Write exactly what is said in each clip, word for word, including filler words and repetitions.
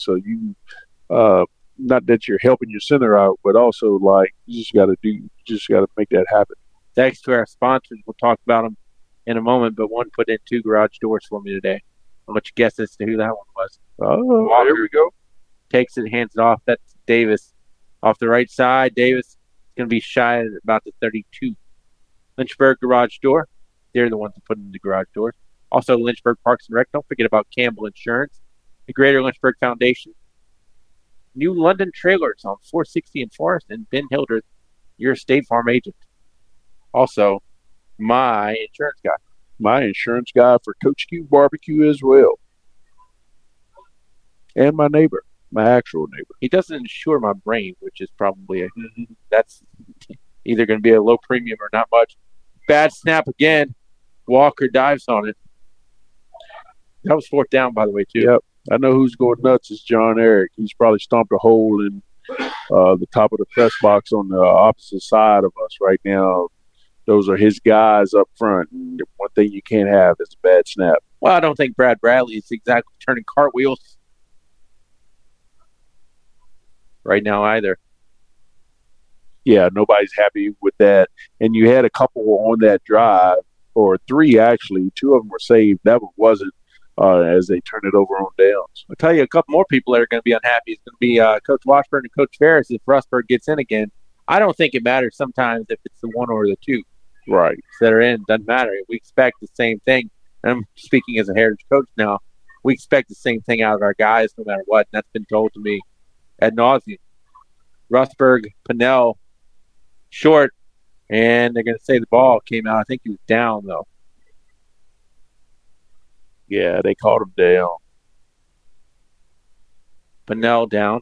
So you, uh, not that you're helping your center out, but also like you just got to do, you just got to make that happen. Thanks to our sponsors. We'll talk about them in a moment, but one put in two garage doors for me today. I'll let you guess as to who that one was. Oh, Walker. There we go. Takes it, hands it off. That's Davis. Off the right side, Davis is going to be shy at about the thirty-two. Lynchburg garage door. They're the ones that put in the garage doors. Also, Lynchburg Parks and Rec. Don't forget about Campbell Insurance. The Greater Lynchburg Foundation. New London Trailers on four sixty and Forest, and Ben Hildreth, your State Farm agent. Also, my insurance guy. My insurance guy for Coach Q Barbecue as well. And my neighbor, my actual neighbor. He doesn't insure my brain, which is probably a, that's either going to be a low premium or not much. Bad snap again. Walker dives on it. That was fourth down, by the way, too. Yep. I know who's going nuts is John Eric. He's probably stomped a hole in uh, the top of the press box on the opposite side of us right now. Those are his guys up front. And one thing you can't have is a bad snap. Well, I don't think Brad Bradley is exactly turning cartwheels right now either. Yeah, nobody's happy with that. And you had a couple on that drive, or three actually. Two of them were saved. That one wasn't. Uh, as they turn it over on downs. I'll tell you a couple more people that are going to be unhappy. It's going to be uh, Coach Washburn and Coach Ferris if Rustburg gets in again. I don't think it matters sometimes if it's the one or the two. Right. That are in. Doesn't matter. We expect the same thing. And I'm speaking as a Heritage coach now. We expect the same thing out of our guys no matter what. And that's been told to me ad nauseum. Rustburg, Pinnell, short, and they're going to say the ball came out. I think he was down, though. Yeah, they called him down. Pinnell down.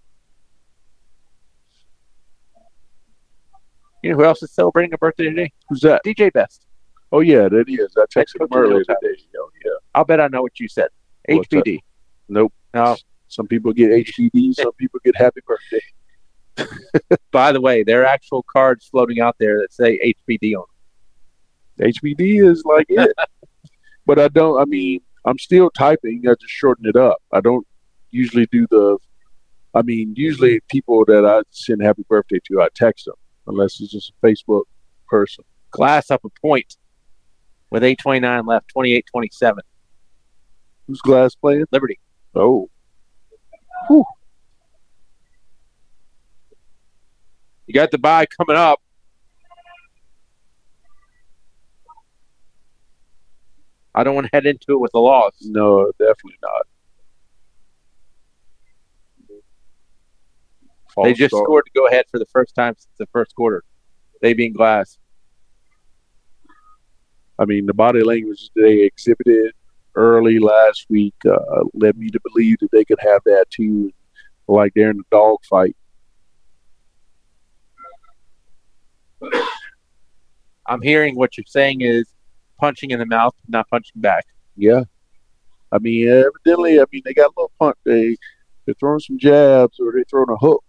You know who else is celebrating a birthday today? Who's that? D J Best. Oh, yeah, that is. I texted him earlier today. Oh, yeah. I'll bet I know what you said. H B D. Nope. No. Some people get H B D. Some people get happy birthday. By the way, there are actual cards floating out there that say H B D on them. H B D is like it. But I don't, I mean, I'm still typing. I just shorten it up. I don't usually do the, I mean, usually people that I send happy birthday to, I text them, unless it's just a Facebook person. Glass up a point with eight twenty-nine left, twenty-eight twenty-seven. Who's Glass playing? Liberty. Oh. Whew. You got the bye coming up. I don't want to head into it with a loss. No, definitely not. False they just start. Scored to go ahead for the first time since the first quarter. They being Glass. I mean, the body language they exhibited early last week uh, led me to believe that they could have that too, like they're in a dog fight. I'm hearing what you're saying is punching in the mouth, not punching back. Yeah. I mean, evidently, I mean, they got a little punch. They, they're throwing some jabs or they're throwing a hook.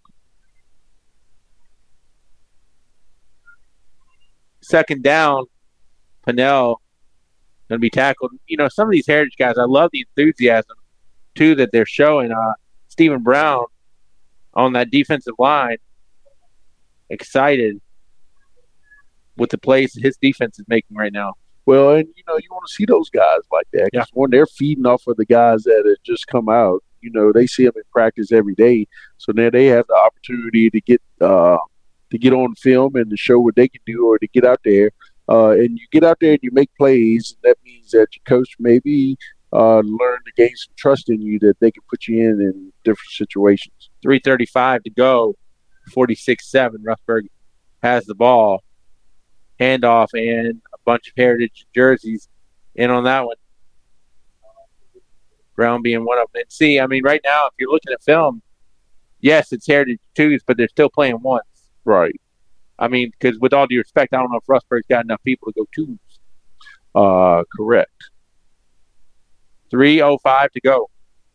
Second down, Pinnell going to be tackled. You know, some of these Heritage guys, I love the enthusiasm, too, that they're showing. Uh, Stephen Brown on that defensive line, excited with the plays his defense is making right now. Well, and, you know, you want to see those guys like that. Because yeah. when they're feeding off of the guys that have just come out, you know, they see them in practice every day. So now they have the opportunity to get uh, to get on film and to show what they can do or to get out there. Uh, and you get out there and you make plays. And that means that your coach maybe uh, learn to gain some trust in you that they can put you in in different situations. three thirty-five to go, forty-six seven. Rustburg has the ball. Handoff and a bunch of Heritage jerseys in on that one. Brown being one of them. And see, I mean, right now, if you're looking at film, yes, it's Heritage twos, but they're still playing ones. Right. I mean, because with all due respect, I don't know if Rustburg's got enough people to go twos. Uh, correct. three oh five to go.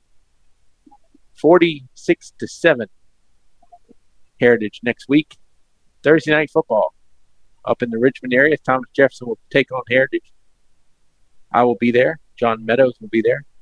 forty-six to seven. Heritage next week. Thursday night football. Up in the Richmond area, Thomas Jefferson will take on Heritage. I will be there. John Meadows will be there.